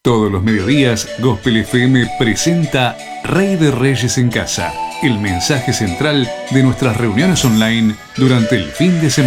Todos los mediodías, Gospel FM presenta Rey de Reyes en Casa, el mensaje central de nuestras reuniones online durante el fin de semana.